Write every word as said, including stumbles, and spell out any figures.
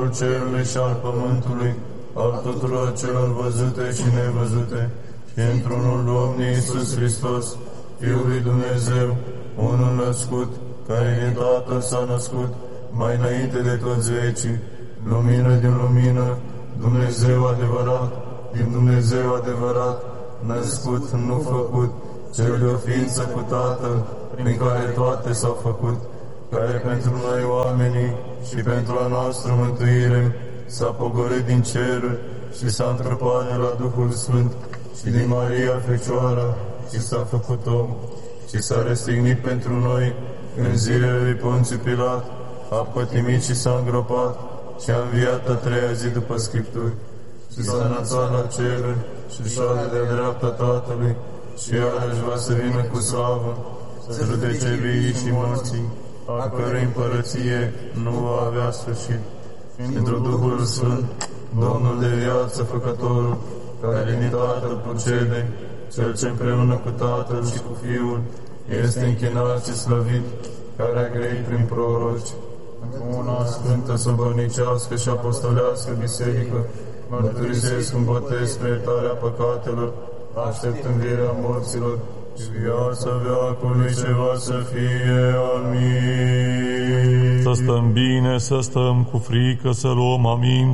cerului și al pământului, al tuturor celor văzute și nevăzute, și într-unul Domnul Iisus Hristos, Fiul lui Dumnezeu, unul născut, care din Tatăl s-a născut, mai înainte de toți vecii, lumină din lumină, Dumnezeu adevărat, din Dumnezeu adevărat, născut, nu făcut, cel de o ființă cu Tatăl, prin care toate s-au făcut, care pentru noi oamenii și pentru a noastră mântuire s-a pogorât din ceruri și s-a întrupat de la Duhul Sfânt și din Maria Fecioara și s-a făcut om și s-a răstignit pentru noi în zilele lui Ponțiu Pilat, a pătimit și s-a îngropat și a înviat a treia zi după Scripturi și s-a înălțat la ceruri și șade de dreapta Tatălui și iarăși va să vină cu slavă să judece vii și morții, a cărei împărăție nu va avea sfârșit. Pentru Duhul Sfânt, Domnul de viață, Făcătorul, care din Tatăl procede, Cel ce împreună cu Tatăl și cu Fiul este închinat și slăvit, care a grăit prin proroci, una sfântă, săvârnicească și apostolească biserică, mărturisesc un botez spre iertarea păcatelor, aștept învierea morților și viața veacului ce va să fie. Amin. Să stăm bine, să stăm cu frică, să luăm aminte.